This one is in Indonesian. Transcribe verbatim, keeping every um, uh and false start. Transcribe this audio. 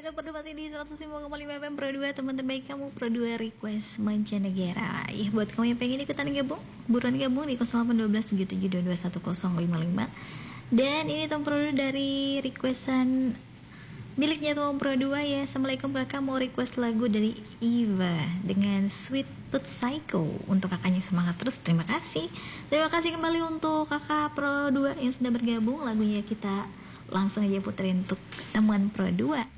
Untuk Pro dua masih di seratus lima koma lima F M Pro dua, teman terbaik kamu, Pro dua request mancanegara. Ya buat kamu yang pengen ikutan gabung, buruan gabung di nol delapan satu dua tujuh tujuh dua dua satu nol lima lima. Dan ini Tom Pro dua dari requestan miliknya Tom Pro dua ya. Assalamualaikum kakak, mau request lagu dari Eva dengan Sweet Tooth Psycho. Untuk kakaknya semangat terus, terima kasih. Terima kasih kembali untuk kakak Pro dua yang sudah bergabung. Lagunya kita langsung aja puterin untuk temuan Pro dua.